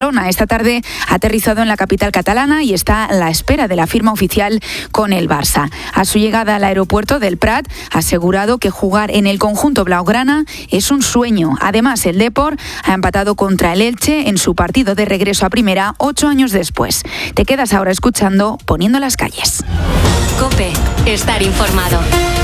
Barcelona. Esta tarde ha aterrizado en la capital catalana y está a la espera de la firma oficial con el Barça. A su llegada al aeropuerto del Prat ha asegurado que jugar en el conjunto blaugrana es un sueño. Además, el Depor ha empatado contra el Elche en su partido de regreso a primera 8 años después. Te quedas ahora escuchando Poniendo las calles. COPE. Estar informado.